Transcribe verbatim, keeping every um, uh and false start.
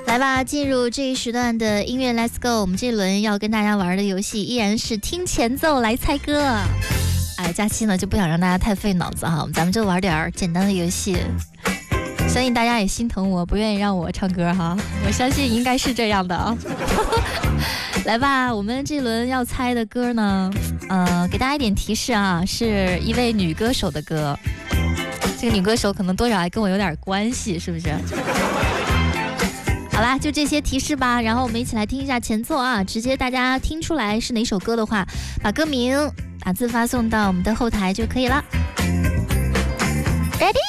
来吧，进入这一时段的音乐 Let's Go。 我们这轮要跟大家玩的游戏依然是听前奏来猜歌。哎，假期呢就不想让大家太费脑子哈，咱们就玩点简单的游戏。相信大家也心疼我，不愿意让我唱歌哈，我相信应该是这样的啊。来吧，我们这轮要猜的歌呢，呃，给大家一点提示啊，是一位女歌手的歌。这个女歌手可能多少还跟我有点关系，是不是？好啦，就这些提示吧，然后我们一起来听一下前奏啊，直接大家听出来是哪首歌的话，把歌名打字发送到我们的后台就可以了。Ready？